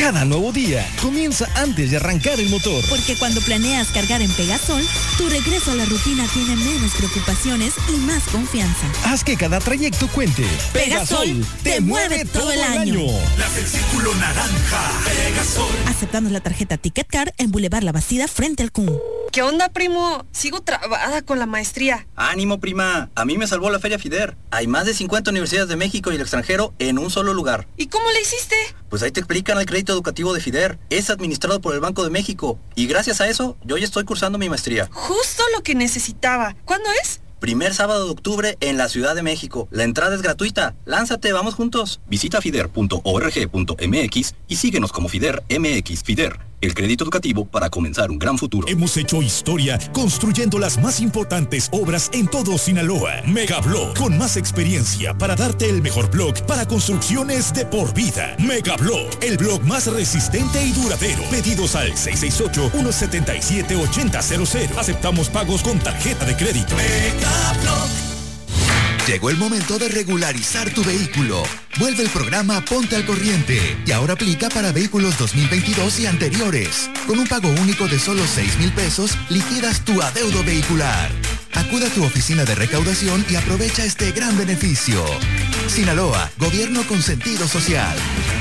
Cada nuevo día comienza antes de arrancar el motor. Porque cuando planeas cargar en Pegasol, tu regreso a la rutina tiene menos preocupaciones y más confianza. Haz que cada trayecto cuente. Pegasol te mueve todo el año. Las del círculo naranja. Pegasol. Aceptando la tarjeta Ticket Card en Boulevard La Bastida frente al CUN. ¿Qué onda, primo? Sigo trabada con la maestría. Ánimo, prima. A mí me salvó la Feria FIDER. Hay más de 50 universidades de México y el extranjero en un solo lugar. ¿Y cómo le hiciste? Pues ahí te explican el crédito educativo de FIDER. Es administrado por el Banco de México. Y gracias a eso, yo ya estoy cursando mi maestría. Justo lo que necesitaba. ¿Cuándo es? Primer sábado de octubre en la Ciudad de México. La entrada es gratuita. Lánzate, vamos juntos. Visita fider.org.mx y síguenos como FIDER MX. FIDER, el crédito educativo para comenzar un gran futuro. Hemos hecho historia construyendo las más importantes obras en todo Sinaloa. Megablock, con más experiencia para darte el mejor block para construcciones de por vida. Megablock, el block más resistente y duradero. Pedidos al 668-177-8000. Aceptamos pagos con tarjeta de crédito. Megablock. Llegó el momento de regularizar tu vehículo. Vuelve el programa Ponte al Corriente y ahora aplica para vehículos 2022 y anteriores. Con un pago único de solo 6,000 pesos, liquidas tu adeudo vehicular. Acude a tu oficina de recaudación y aprovecha este gran beneficio. Sinaloa, gobierno con sentido social.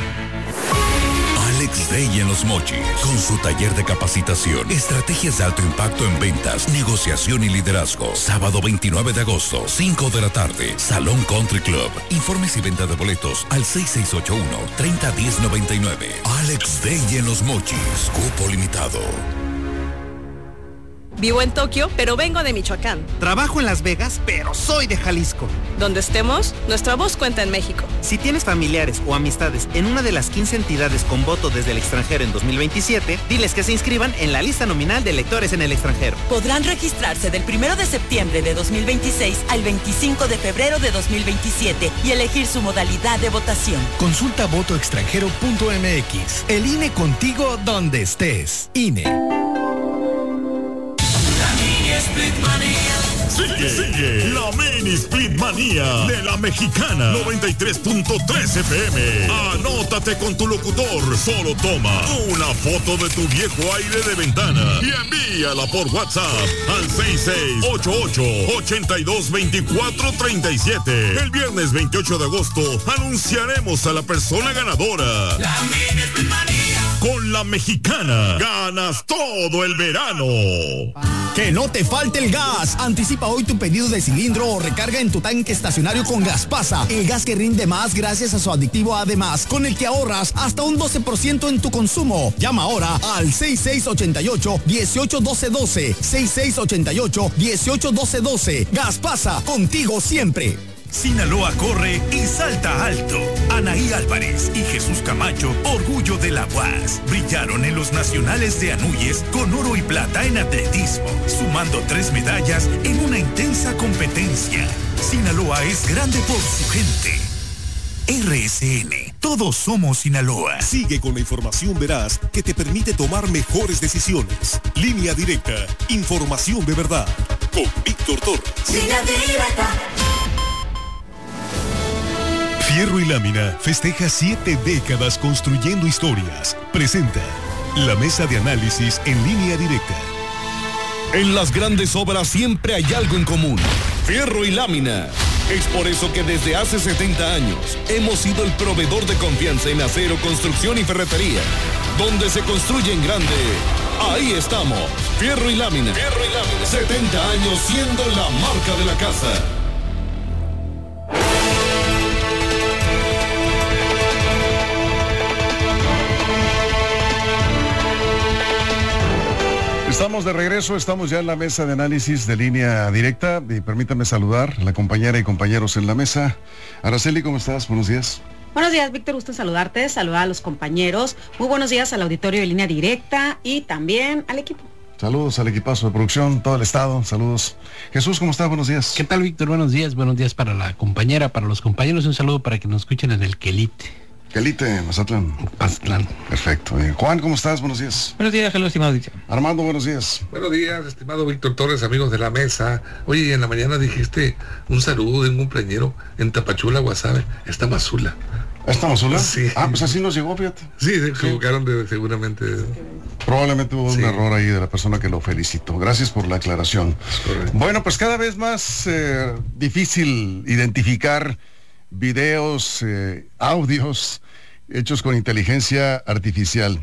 Alex Day en Los Mochis, con su taller de capacitación, estrategias de alto impacto en ventas, negociación y liderazgo. Sábado 29 de agosto, 5 de la tarde, Salón Country Club. Informes y venta de boletos al 6681-301099. Alex Day en Los Mochis, cupo limitado. Vivo en Tokio, pero vengo de Michoacán. Trabajo en Las Vegas, pero soy de Jalisco. Donde estemos, nuestra voz cuenta en México. Si tienes familiares o amistades en una de las 15 entidades con voto desde el extranjero en 2027, diles que se inscriban en la lista nominal de electores en el extranjero. Podrán registrarse del 1 de septiembre de 2026 al 25 de febrero de 2027 y elegir su modalidad de votación. Consulta votoextranjero.mx. El INE contigo donde estés. INE. Sigue la mini Split Manía de la Mexicana 93.3 FM. Anótate con tu locutor. Solo toma una foto de tu viejo aire de ventana y envíala por WhatsApp al 6688-822437. El viernes 28 de agosto anunciaremos a la persona ganadora. La mini Split Manía. Con la Mexicana ganas todo el verano. Que no te falte el gas. Anticipa hoy tu pedido de cilindro o recarga en tu tanque estacionario con Gaspasa. El gas que rinde más gracias a su aditivo Además, con el que ahorras hasta un 12% en tu consumo. Llama ahora al 6688-181212. 6688-181212. Gaspasa, contigo siempre. Sinaloa corre y salta alto. Anaí Álvarez y Jesús Camacho, orgullo de la UAS, brillaron en los nacionales de Anuyes con oro y plata en atletismo, sumando 3 medallas en una intensa competencia. Sinaloa es grande por su gente. RSN, todos somos Sinaloa. Sigue con la información veraz que te permite tomar mejores decisiones. Línea Directa, información de verdad. Con Víctor Torres. Línea Directa. Fierro y Lámina festeja 7 décadas construyendo historias. Presenta la mesa de análisis en Línea Directa. En las grandes obras siempre hay algo en común: fierro y lámina. Es por eso que desde hace 70 años hemos sido el proveedor de confianza en acero, construcción y ferretería. Donde se construye en grande, ahí estamos. Fierro y lámina. Fierro y lámina. 70 años siendo la marca de la casa. Estamos de regreso, estamos ya en la mesa de análisis de Línea Directa y permítame saludar a la compañera y compañeros en la mesa. Araceli, ¿cómo estás? Buenos días. Buenos días, Víctor, gusto en saludarte, saludar a los compañeros. Muy buenos días al auditorio de Línea Directa y también al equipo. Saludos al equipazo de producción, todo el estado, saludos. Jesús, ¿cómo estás? Buenos días. ¿Qué tal, Víctor? Buenos días para la compañera, para los compañeros, un saludo para que nos escuchen en el Quelite. Quelite, Mazatlán. Perfecto. Bien. Juan, ¿cómo estás? Buenos días. Buenos días, estimado Víctor. Armando, buenos días. Buenos días, estimado Víctor Torres, amigos de la mesa. Oye, en la mañana dijiste un saludo de un cumpleañero en Tapachula, Guasave. Está Mazula. ¿Estamos solas? Sí. Pues así nos llegó, fíjate. Sí, se equivocaron seguramente. Probablemente hubo un error ahí de la persona que lo felicitó. Gracias por la aclaración. Bueno, pues cada vez más difícil identificar videos, audios hechos con inteligencia artificial.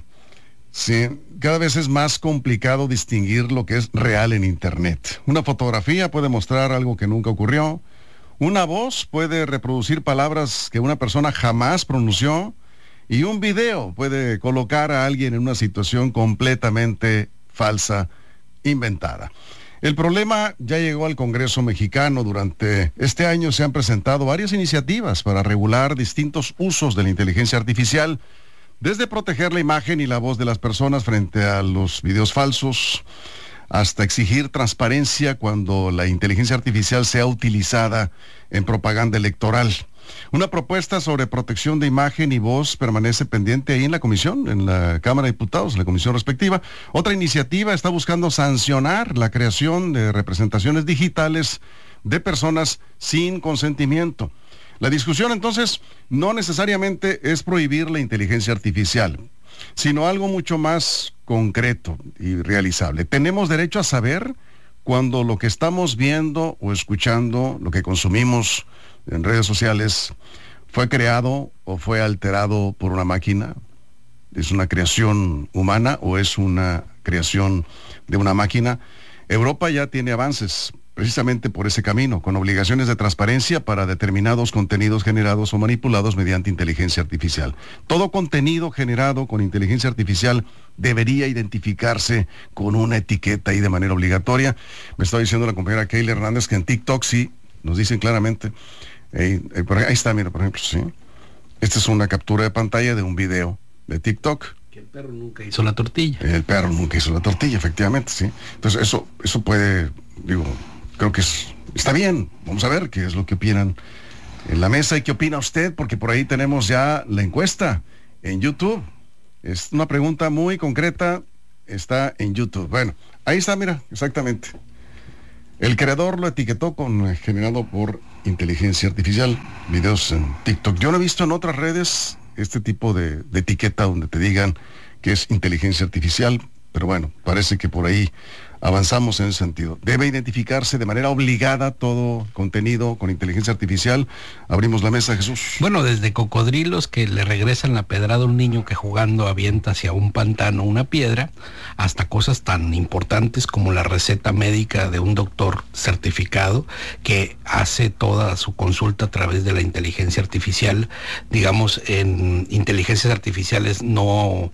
Sí, cada vez es más complicado distinguir lo que es real en Internet. Una fotografía puede mostrar algo que nunca ocurrió. Una voz puede reproducir palabras que una persona jamás pronunció. Y un video puede colocar a alguien en una situación completamente falsa, inventada. El problema ya llegó al Congreso mexicano. Durante este año se han presentado varias iniciativas para regular distintos usos de la inteligencia artificial, desde proteger la imagen y la voz de las personas frente a los videos falsos, hasta exigir transparencia cuando la inteligencia artificial sea utilizada en propaganda electoral. Una propuesta sobre protección de imagen y voz permanece pendiente ahí en la comisión, en la Cámara de Diputados, en la comisión respectiva. Otra iniciativa está buscando sancionar la creación de representaciones digitales de personas sin consentimiento. La discusión entonces no necesariamente es prohibir la inteligencia artificial, sino algo mucho más concreto y realizable. Tenemos derecho a saber cuando lo que estamos viendo o escuchando, lo que consumimos en redes sociales, fue creado o fue alterado por una máquina. ¿Es una creación humana o es una creación de una máquina? Europa ya tiene avances precisamente por ese camino, con obligaciones de transparencia para determinados contenidos generados o manipulados mediante inteligencia artificial. Todo contenido generado con inteligencia artificial debería identificarse con una etiqueta y de manera obligatoria. Me estaba diciendo la compañera Keila Hernández que en TikTok sí, nos dicen claramente, ahí está, mira, por ejemplo, sí. Esta es una captura de pantalla de un video de TikTok. Que el perro nunca hizo la tortilla. El perro nunca hizo la tortilla, efectivamente, sí. Entonces eso puede, creo que está bien. Vamos a ver qué es lo que opinan en la mesa y qué opina usted, porque por ahí tenemos ya la encuesta en YouTube. Es una pregunta muy concreta, está en YouTube. Bueno, ahí está, mira, exactamente. El creador lo etiquetó con generado por inteligencia artificial, videos en TikTok. Yo no he visto en otras redes este tipo de etiqueta donde te digan que es inteligencia artificial, pero bueno, parece que por ahí avanzamos en ese sentido. Debe identificarse de manera obligada todo contenido con inteligencia artificial. Abrimos la mesa, Jesús. Bueno, desde cocodrilos que le regresan la pedrada a un niño que jugando avienta hacia un pantano una piedra, hasta cosas tan importantes como la receta médica de un doctor certificado que hace toda su consulta a través de la inteligencia artificial. Digamos, en inteligencias artificiales no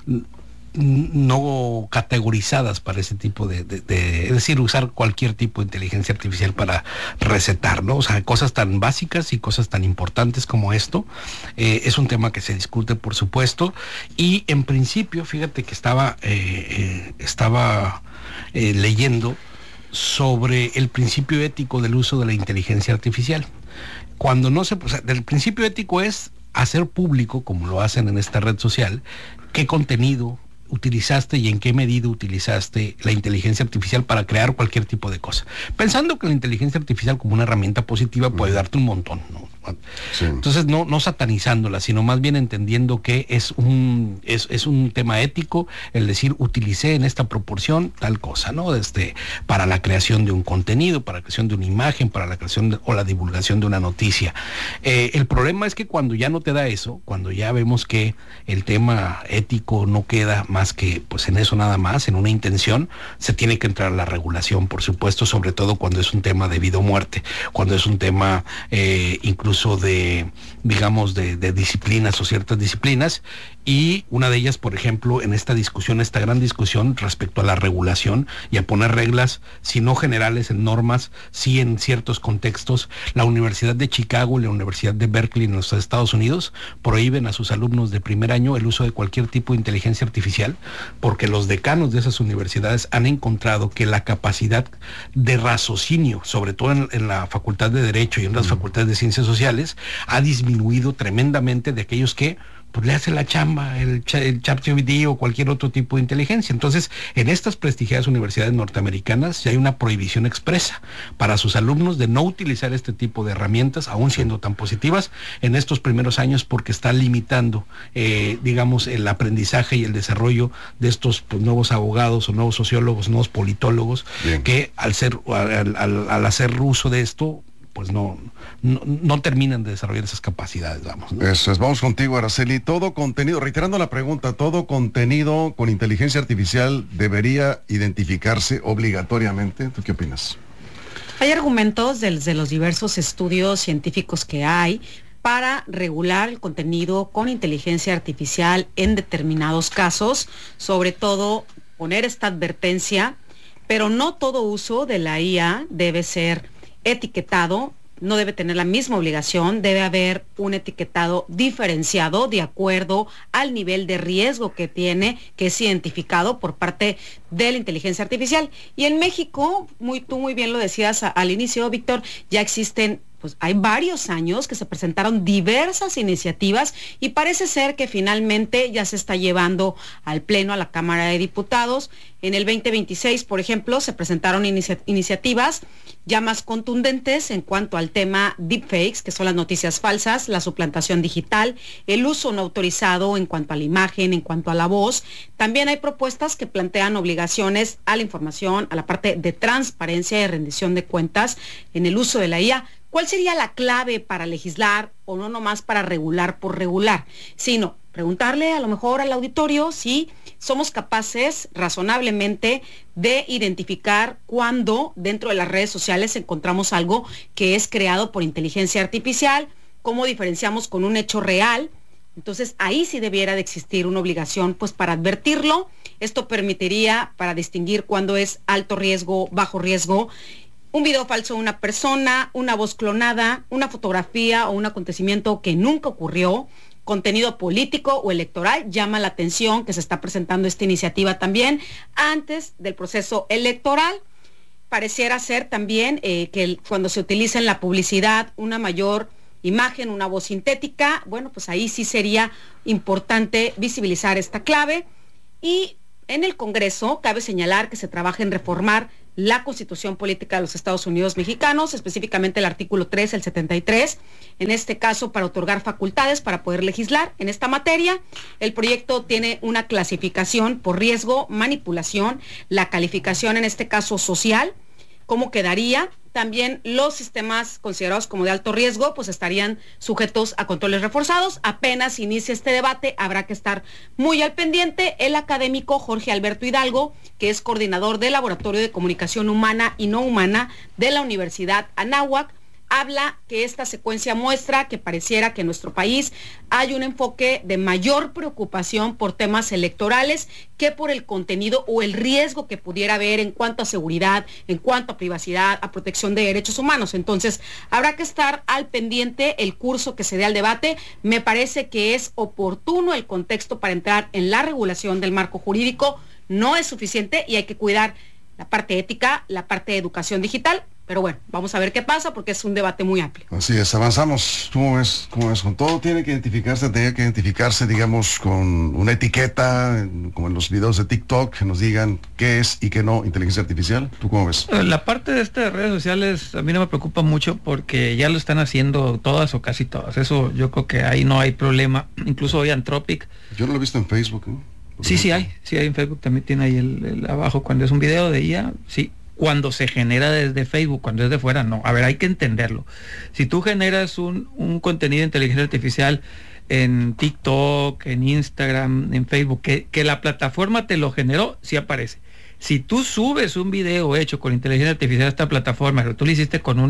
categorizadas para ese tipo es decir, usar cualquier tipo de inteligencia artificial para recetar, ¿no? O sea, cosas tan básicas y cosas tan importantes como esto. Es un tema que se discute, por supuesto, y en principio, fíjate que estaba leyendo sobre el principio ético del uso de la inteligencia artificial. Cuando no se, o sea, el principio ético es hacer público, como lo hacen en esta red social, qué contenido utilizaste y en qué medida utilizaste la inteligencia artificial para crear cualquier tipo de cosa. Pensando que la inteligencia artificial como una herramienta positiva puede darte un montón, ¿no? Sí. Entonces no satanizándola, sino más bien entendiendo que es un tema ético el decir, utilicé en esta proporción tal cosa, ¿no? Para la creación de un contenido, para la creación de una imagen, para la creación o la divulgación de una noticia. El problema es que cuando ya no te da eso, cuando ya vemos que el tema ético no queda más que pues en eso nada más, en una intención, se tiene que entrar a la regulación, por supuesto, sobre todo cuando es un tema de vida o muerte, cuando es un tema incluso de disciplinas o ciertas disciplinas, y una de ellas, por ejemplo, en esta gran discusión respecto a la regulación y a poner reglas, si no generales, en normas, sí en ciertos contextos. La Universidad de Chicago y la Universidad de Berkeley en los Estados Unidos prohíben a sus alumnos de primer año el uso de cualquier tipo de inteligencia artificial, porque los decanos de esas universidades han encontrado que la capacidad de raciocinio, sobre todo en la Facultad de Derecho y en las facultades de Ciencias Sociales, ha disminuido tremendamente de aquellos que pues le hace la chamba el ChatGPT o cualquier otro tipo de inteligencia. Entonces, en estas prestigiadas universidades norteamericanas ya hay una prohibición expresa para sus alumnos de no utilizar este tipo de herramientas, aún siendo tan positivas, en estos primeros años, porque está limitando, digamos, el aprendizaje y el desarrollo de estos pues, nuevos abogados o nuevos sociólogos, nuevos politólogos, bien, que al hacer uso de esto, pues no terminan de desarrollar esas capacidades, vamos, ¿no? Eso es, vamos contigo, Araceli. Todo contenido, reiterando la pregunta, todo contenido con inteligencia artificial debería identificarse obligatoriamente. ¿Tú qué opinas? Hay argumentos desde los diversos estudios científicos que hay para regular el contenido con inteligencia artificial en determinados casos, sobre todo poner esta advertencia, pero no todo uso de la IA debe ser etiquetado, no debe tener la misma obligación, debe haber un etiquetado diferenciado de acuerdo al nivel de riesgo que tiene, que es identificado por parte de la inteligencia artificial. Y en México, tú muy bien lo decías al inicio, Víctor, ya existen, pues hay varios años que se presentaron diversas iniciativas y parece ser que finalmente ya se está llevando al Pleno, a la Cámara de Diputados. En el 2026, por ejemplo, se presentaron iniciativas ya más contundentes en cuanto al tema deepfakes, que son las noticias falsas, la suplantación digital, el uso no autorizado en cuanto a la imagen, en cuanto a la voz. También hay propuestas que plantean obligaciones a la información, a la parte de transparencia y rendición de cuentas en el uso de la IA. ¿Cuál sería la clave para legislar o no nomás para regular por regular? Sino preguntarle a lo mejor al auditorio si somos capaces razonablemente de identificar cuando dentro de las redes sociales encontramos algo que es creado por inteligencia artificial, cómo diferenciamos con un hecho real. Entonces ahí sí debiera de existir una obligación pues para advertirlo. Esto permitiría para distinguir cuándo es alto riesgo, bajo riesgo, un video falso de una persona, una voz clonada, una fotografía o un acontecimiento que nunca ocurrió, contenido político o electoral. Llama la atención que se está presentando esta iniciativa también antes del proceso electoral. Pareciera ser también que cuando se utiliza en la publicidad una mayor imagen, una voz sintética, bueno, pues ahí sí sería importante visibilizar esta clave. Y en el Congreso cabe señalar que se trabaja en reformar la Constitución Política de los Estados Unidos Mexicanos, específicamente el artículo 3, el 73, en este caso para otorgar facultades para poder legislar en esta materia. El proyecto tiene una clasificación por riesgo, manipulación, la calificación en este caso social, cómo quedaría. También los sistemas considerados como de alto riesgo pues estarían sujetos a controles reforzados. Apenas inicia este debate, habrá que estar muy al pendiente. El académico Jorge Alberto Hidalgo, que es coordinador del Laboratorio de Comunicación Humana y No Humana de la Universidad Anáhuac, habla que esta secuencia muestra que pareciera que en nuestro país hay un enfoque de mayor preocupación por temas electorales que por el contenido o el riesgo que pudiera haber en cuanto a seguridad, en cuanto a privacidad, a protección de derechos humanos. Entonces, habrá que estar al pendiente el curso que se dé al debate. Me parece que es oportuno el contexto para entrar en la regulación del marco jurídico. No es suficiente y hay que cuidar la parte ética, la parte de educación digital. Pero bueno, vamos a ver qué pasa porque es un debate muy amplio. Así es, avanzamos. ¿Cómo ves? Con todo tiene que identificarse, digamos, con una etiqueta, como en los videos de TikTok, que nos digan qué es y qué no inteligencia artificial. ¿Tú cómo ves? La parte de estas redes sociales a mí no me preocupa mucho porque ya lo están haciendo todas o casi todas. Eso yo creo que ahí no hay problema. Incluso hoy Anthropic. Yo no lo he visto en Facebook, ¿eh? Sí hay en Facebook, también tiene ahí el abajo, cuando es un video de IA, sí. Cuando se genera desde Facebook, cuando es de fuera, no. A ver, hay que entenderlo. Si tú generas un contenido de inteligencia artificial en TikTok, en Instagram, en Facebook, que la plataforma te lo generó, sí aparece. Si tú subes un video hecho con inteligencia artificial a esta plataforma, pero tú lo hiciste con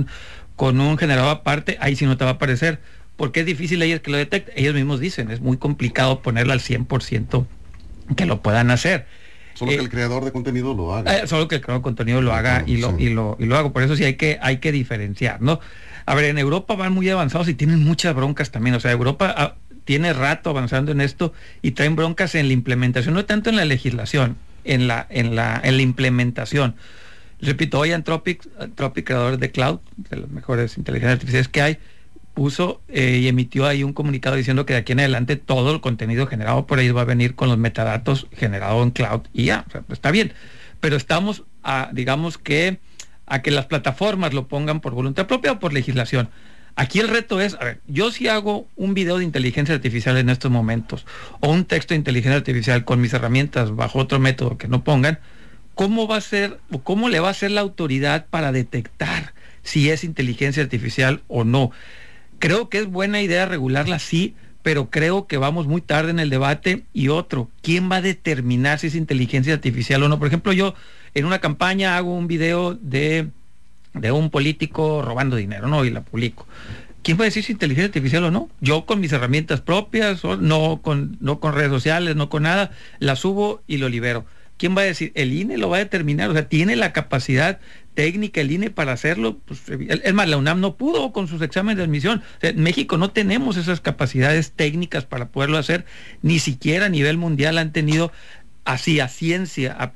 un generador aparte, ahí sí no te va a aparecer, porque es difícil ellos que lo detecten. Ellos mismos dicen, es muy complicado ponerlo al 100% que lo puedan hacer. Solo que el creador de contenido lo haga. Solo que el creador de contenido lo haga y lo hago. Por eso sí hay que diferenciar, ¿no? A ver, en Europa van muy avanzados y tienen muchas broncas también. O sea, Europa tiene rato avanzando en esto y traen broncas en la implementación, no tanto en la legislación, en la implementación. Repito, hoy Anthropic, creador de Cloud, de las mejores inteligencias artificiales que hay, puso y emitió ahí un comunicado diciendo que de aquí en adelante todo el contenido generado por ellos va a venir con los metadatos generados en cloud y ya, o sea, está bien, pero estamos a que las plataformas lo pongan por voluntad propia o por legislación. Aquí el reto es, a ver, yo si hago un video de inteligencia artificial en estos momentos o un texto de inteligencia artificial con mis herramientas bajo otro método que no pongan, ¿cómo va a ser o cómo le va a hacer la autoridad para detectar si es inteligencia artificial o no? Creo que es buena idea regularla, sí, pero creo que vamos muy tarde en el debate. Y otro, ¿quién va a determinar si es inteligencia artificial o no? Por ejemplo, yo en una campaña hago un video de un político robando dinero, ¿no? Y la publico. ¿Quién va a decir si es inteligencia artificial o no? Yo con mis herramientas propias, no con redes sociales, no con nada, la subo y lo libero. ¿Quién va a decir? El INE lo va a determinar, o sea, tiene la capacidad técnica el INE para hacerlo. Pues, es más, la UNAM no pudo con sus exámenes de admisión. O sea, en México no tenemos esas capacidades técnicas para poderlo hacer, ni siquiera a nivel mundial han tenido así a ciencia, a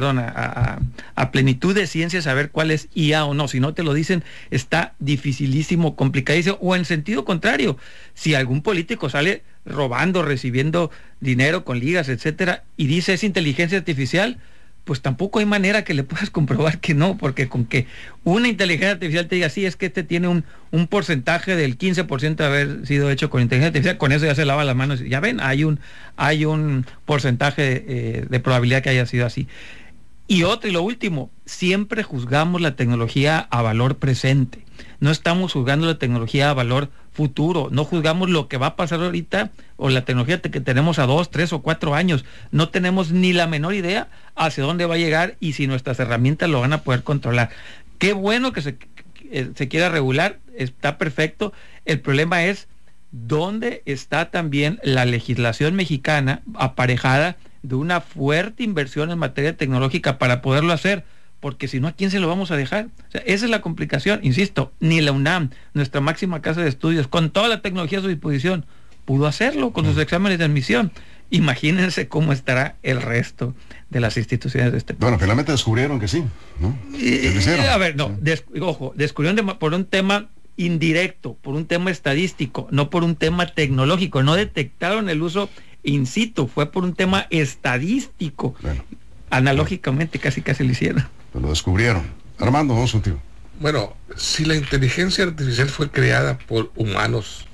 plenitud de ciencia saber cuál es IA o no. Si no te lo dicen, está dificilísimo, complicadísimo. O en sentido contrario, si algún político sale robando, recibiendo dinero con ligas, etcétera, y dice es inteligencia artificial, pues tampoco hay manera que le puedas comprobar que no, porque con que una inteligencia artificial te diga, sí, es que este tiene un porcentaje del 15% de haber sido hecho con inteligencia artificial, con eso ya se lava las manos. Ya ven, hay un porcentaje de probabilidad que haya sido así. Y lo último, siempre juzgamos la tecnología a valor presente. No estamos juzgando la tecnología a valor futuro. No juzgamos lo que va a pasar ahorita o la tecnología que tenemos a 2, 3 o 4 años. No tenemos ni la menor idea hacia dónde va a llegar y si nuestras herramientas lo van a poder controlar. Qué bueno que se quiera regular, está perfecto. El problema es dónde está también la legislación mexicana aparejada de una fuerte inversión en materia tecnológica para poderlo hacer, porque si no, ¿a quién se lo vamos a dejar? O sea, esa es la complicación, insisto, ni la UNAM, nuestra máxima casa de estudios, con toda la tecnología a su disposición, pudo hacerlo con sus exámenes de admisión. Imagínense cómo estará el resto de las instituciones de este país. Bueno, finalmente descubrieron que sí, ¿no? A ver, no, descubrieron por un tema indirecto, por un tema estadístico, no por un tema tecnológico. No detectaron el uso in situ, fue por un tema estadístico. Bueno, analógicamente casi lo hicieron. Lo descubrieron. Armando, vamos contigo. Bueno, si la inteligencia artificial fue creada por humanos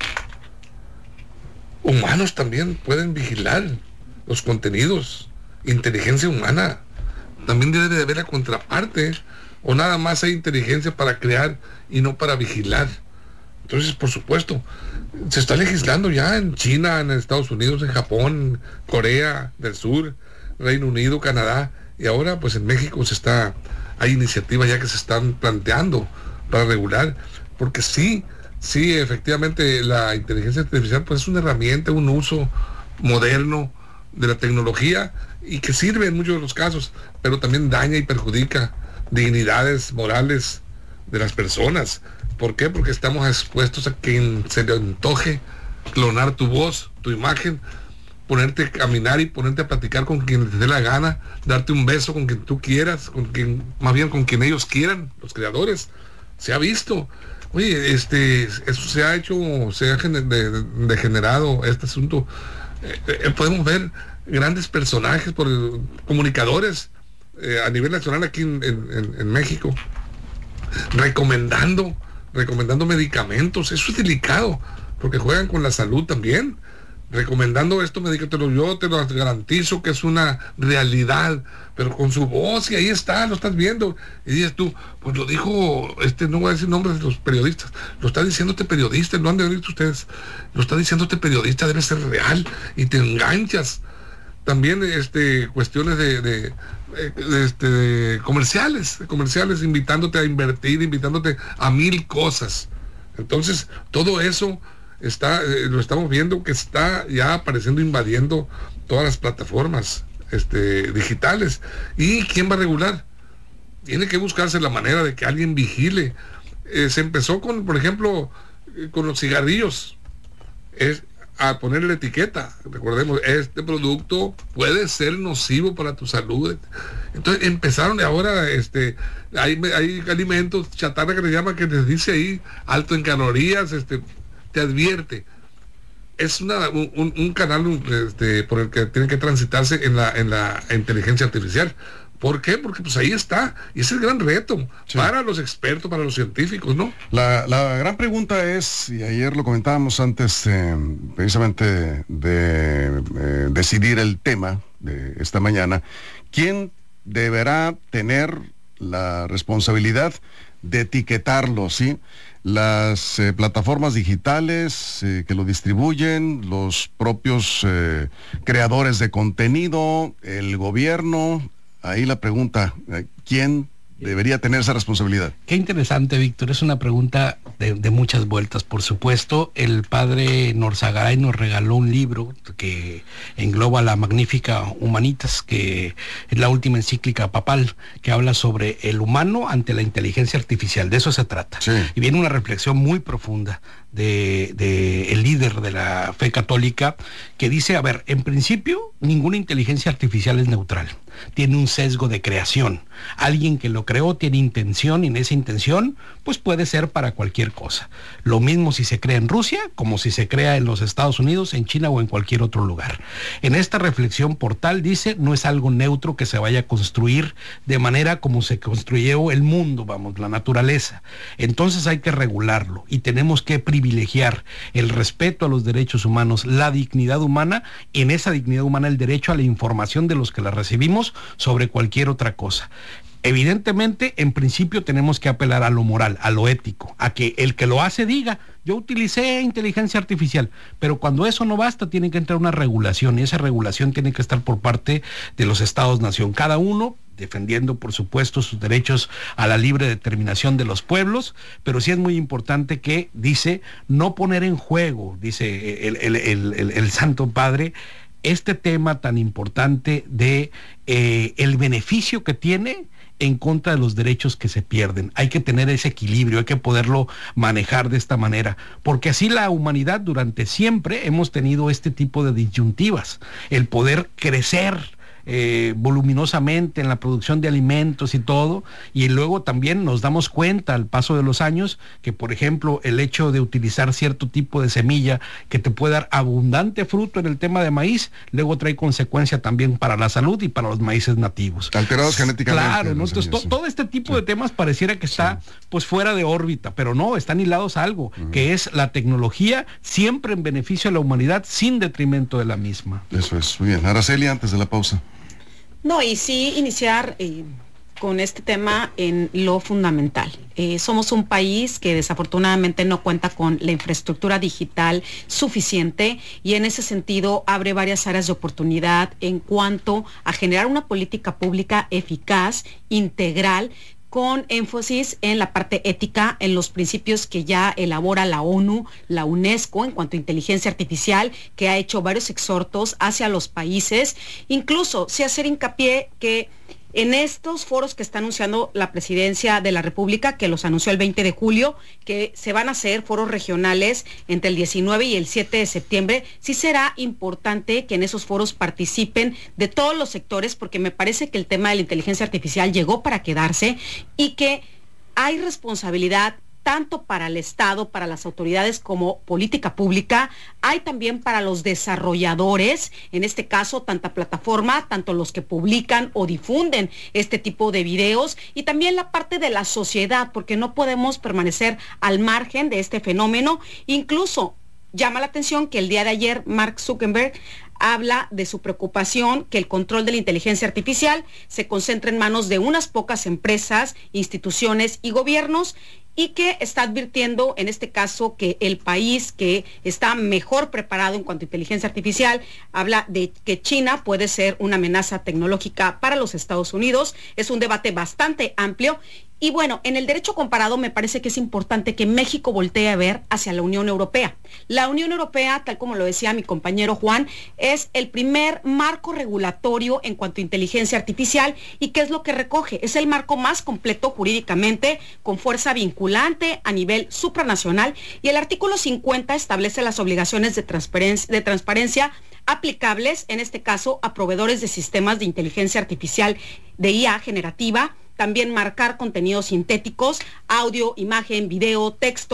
también pueden vigilar los contenidos. Inteligencia humana también debe de haber la contraparte, o nada más hay inteligencia para crear y no para vigilar. Entonces, por supuesto, se está legislando ya en China, en Estados Unidos, en Japón, Corea del Sur, Reino Unido, Canadá, y ahora pues en México hay iniciativas ya que se están planteando para regular, porque sí, efectivamente la inteligencia artificial pues es una herramienta, un uso moderno de la tecnología y que sirve en muchos de los casos, pero también daña y perjudica dignidades morales de las personas. ¿Por qué? Porque estamos expuestos a quien se le antoje clonar tu voz, tu imagen, ponerte a caminar y ponerte a platicar con quien te dé la gana, darte un beso con quien tú quieras, más bien con quien ellos quieran, los creadores. Se ha visto. Oye, eso se ha degenerado este asunto. Podemos ver grandes personajes, comunicadores a nivel nacional aquí en México, recomendando medicamentos. Eso es delicado, porque juegan con la salud también. Recomendando estos medicamentos, yo te lo garantizo que es una realidad, pero con su voz, y ahí está, lo estás viendo, y dices tú, pues lo dijo, no voy a decir nombres de los periodistas, lo está diciendo este periodista, no han de oír ustedes, lo está diciendo este periodista, debe ser real, y te enganchas. También cuestiones de comerciales, invitándote a invertir, invitándote a 1000 cosas. Entonces, todo eso lo estamos viendo que está ya apareciendo, invadiendo todas las plataformas digitales. ¿Y quién va a regular? Tiene que buscarse la manera de que alguien vigile. Se empezó por ejemplo, con los cigarrillos, a ponerle la etiqueta. Recordemos, este producto puede ser nocivo para tu salud. Entonces empezaron, y ahora hay alimentos chatarra que le llaman, que les dice ahí alto en calorías, te advierte. Es un canal por el que tiene que transitarse en la inteligencia artificial. ¿Por qué? Porque pues ahí está, y es el gran reto para los expertos, para los científicos, ¿no? La gran pregunta es, y ayer lo comentábamos antes precisamente de decidir el tema de esta mañana, ¿quién deberá tener la responsabilidad de etiquetarlo, sí? Las plataformas digitales que lo distribuyen, los propios creadores de contenido, el gobierno. Ahí la pregunta, ¿quién debería tener esa responsabilidad? Qué interesante, Víctor. Es una pregunta de muchas vueltas, por supuesto. El padre Norzagaray nos regaló un libro que engloba la magnífica Humanitas, que es la última encíclica papal, que habla sobre el humano ante la inteligencia artificial. De eso se trata. Sí. Y viene una reflexión muy profunda de el líder de la fe católica, que dice, a ver, en principio, ninguna inteligencia artificial es neutral. Tiene un sesgo de creación. Alguien que lo creó tiene intención, y en esa intención, pues puede ser para cualquier cosa. Lo mismo si se crea en Rusia, como si se crea en los Estados Unidos, en China o en cualquier otro lugar. En esta reflexión Portal dice, no es algo neutro que se vaya a construir de manera como se construyó el mundo, vamos, la naturaleza. Entonces hay que regularlo, y tenemos que privilegiar el respeto a los derechos humanos, la dignidad humana, y en esa dignidad humana el derecho a la información de los que la recibimos sobre cualquier otra cosa. Evidentemente, en principio tenemos que apelar a lo moral, a lo ético, a que el que lo hace diga, yo utilicé inteligencia artificial, pero cuando eso no basta, tiene que entrar una regulación, y esa regulación tiene que estar por parte de los estados-nación, cada uno defendiendo, por supuesto, sus derechos a la libre determinación de los pueblos, pero sí es muy importante que, dice, no poner en juego, dice el Santo Padre, este tema tan importante de el beneficio que tiene en contra de los derechos que se pierden. Hay que tener ese equilibrio, hay que poderlo manejar de esta manera, porque así la humanidad durante siempre hemos tenido este tipo de disyuntivas, el poder crecer voluminosamente en la producción de alimentos y todo, y luego también nos damos cuenta al paso de los años que, por ejemplo, el hecho de utilizar cierto tipo de semilla que te puede dar abundante fruto en el tema de maíz, luego trae consecuencia también para la salud y para los maíces nativos. Alterados genéticamente. Claro, ¿no? Entonces todo este tipo de temas pareciera que está pues fuera de órbita, pero no, están hilados a algo, que es la tecnología siempre en beneficio de la humanidad sin detrimento de la misma. Eso es, muy bien. Araceli, antes de la pausa. No, y sí iniciar con este tema en lo fundamental. Somos un país que desafortunadamente no cuenta con la infraestructura digital suficiente, y en ese sentido abre varias áreas de oportunidad en cuanto a generar una política pública eficaz, integral, con énfasis en la parte ética, en los principios que ya elabora la ONU, la UNESCO en cuanto a inteligencia artificial, que ha hecho varios exhortos hacia los países, incluso sí hacer hincapié que en estos foros que está anunciando la Presidencia de la República, que los anunció el 20 de julio, que se van a hacer foros regionales entre el 19 y el 7 de septiembre, sí será importante que en esos foros participen de todos los sectores, porque me parece que el tema de la inteligencia artificial llegó para quedarse, y que hay responsabilidad tanto para el Estado, para las autoridades como política pública, hay también para los desarrolladores, en este caso tanta plataforma, tanto los que publican o difunden este tipo de videos, y también la parte de la sociedad, porque no podemos permanecer al margen de este fenómeno. Incluso llama la atención que el día de ayer Mark Zuckerberg habla de su preocupación que el control de la inteligencia artificial se concentre en manos de unas pocas empresas, instituciones y gobiernos, y que está advirtiendo en este caso que el país que está mejor preparado en cuanto a inteligencia artificial, habla de que China puede ser una amenaza tecnológica para los Estados Unidos. Es un debate bastante amplio. Y bueno, en el derecho comparado me parece que es importante que México voltee a ver hacia la Unión Europea. La Unión Europea, tal como lo decía mi compañero Juan, es el primer marco regulatorio en cuanto a inteligencia artificial. ¿Y qué es lo que recoge? Es el marco más completo jurídicamente, con fuerza vinculante a nivel supranacional, y el artículo 50 establece las obligaciones de transparencia aplicables, en este caso, a proveedores de sistemas de inteligencia artificial de IA generativa. También marcar contenidos sintéticos, audio, imagen, video, texto,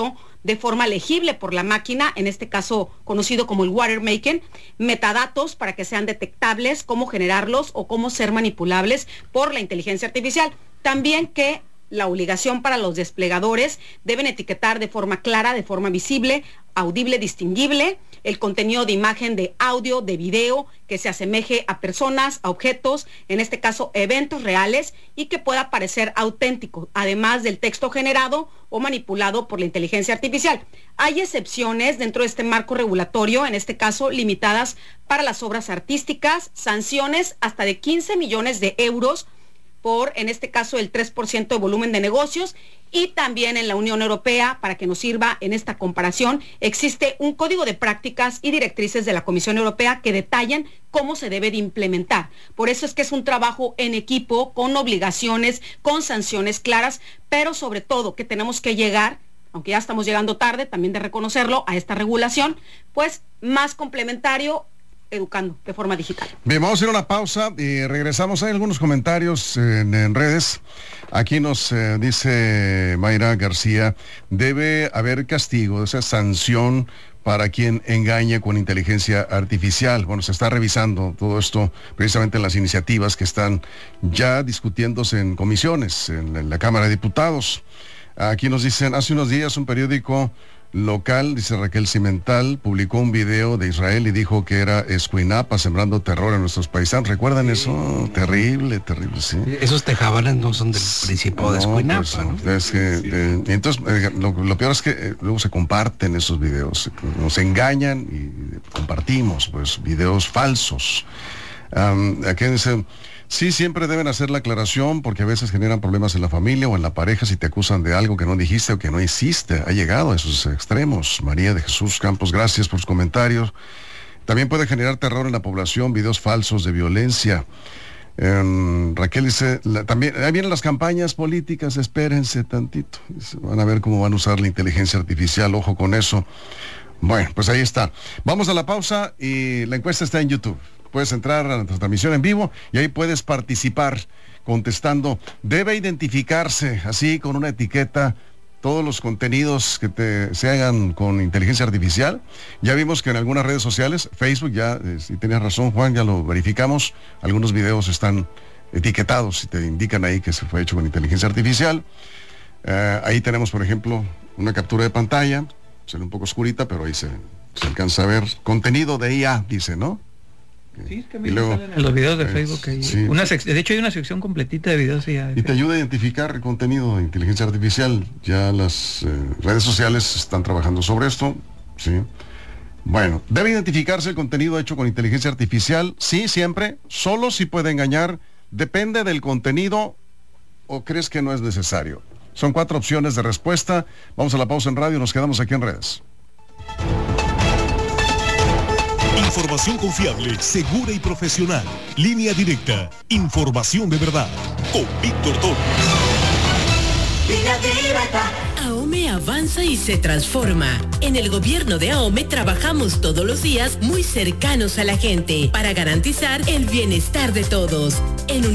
de forma legible por la máquina, en este caso conocido como el watermarking, metadatos para que sean detectables, cómo generarlos o cómo ser manipulables por la inteligencia artificial. También que la obligación para los desplegadores deben etiquetar de forma clara, de forma visible, audible, distinguible, el contenido de imagen, de audio, de video, que se asemeje a personas, a objetos, en este caso eventos reales, y que pueda parecer auténtico, además del texto generado o manipulado por la inteligencia artificial. Hay excepciones dentro de este marco regulatorio, en este caso limitadas para las obras artísticas, sanciones hasta de 15 millones de euros por, en este caso, el 3% de volumen de negocios, y también en la Unión Europea, para que nos sirva en esta comparación, existe un código de prácticas y directrices de la Comisión Europea que detallan cómo se debe de implementar. Por eso es que es un trabajo en equipo, con obligaciones, con sanciones claras, pero sobre todo que tenemos que llegar, aunque ya estamos llegando tarde, también de reconocerlo, a esta regulación, pues más complementario, educando de forma digital. Bien, vamos a ir a una pausa y regresamos. Hay algunos comentarios en redes. Aquí nos dice Mayra García, debe haber castigo, o sea, sanción para quien engañe con inteligencia artificial. Bueno, se está revisando todo esto precisamente en las iniciativas que están ya discutiéndose en comisiones, en la Cámara de Diputados. Aquí nos dicen, hace unos días un periódico local, dice Raquel Cimental, publicó un video de Israel y dijo que era Escuinapa sembrando terror en nuestros paisanos. ¿Recuerdan eso? Terrible, terrible, sí. Esos tejabanes no son del Principado de Escuinapa, pues, ¿no? Es que, entonces, lo peor es que luego se comparten esos videos, nos engañan y compartimos, pues, videos falsos. Aquí dice, sí, siempre deben hacer la aclaración porque a veces generan problemas en la familia o en la pareja si te acusan de algo que no dijiste o que no hiciste. Ha llegado a esos extremos. María de Jesús Campos, gracias por sus comentarios. También puede generar terror en la población, videos falsos de violencia. Raquel dice, también, ahí vienen las campañas políticas, espérense tantito. Van a ver cómo van a usar la inteligencia artificial, ojo con eso. Bueno, pues ahí está. Vamos a la pausa y la encuesta está en YouTube. Puedes entrar a nuestra transmisión en vivo y ahí puedes participar contestando. Debe identificarse así con una etiqueta todos los contenidos que se hagan con inteligencia artificial. Ya vimos que en algunas redes sociales, Facebook ya, si tenías razón Juan, ya lo verificamos, algunos videos están etiquetados y te indican ahí que se fue hecho con inteligencia artificial. Ahí tenemos, por ejemplo, una captura de pantalla, se ve un poco oscurita, pero ahí se alcanza a ver contenido de IA, dice, ¿no? Sí, es que a mí luego, salen en los videos de Facebook. Sí. De hecho hay una sección completita de videos. Y te ayuda a identificar contenido de inteligencia artificial. Ya las redes sociales están trabajando sobre esto. Sí. Bueno, ¿debe identificarse el contenido hecho con inteligencia artificial? Sí, siempre. Solo si puede engañar. ¿Depende del contenido o crees que no es necesario? Son 4 opciones de respuesta. Vamos a la pausa en radio y nos quedamos aquí en redes. Información confiable, segura y profesional. Línea directa. Información de verdad. Con Víctor Torres. Línea directa. AOME avanza y se transforma. En el gobierno de AOME trabajamos todos los días muy cercanos a la gente para garantizar el bienestar de todos. En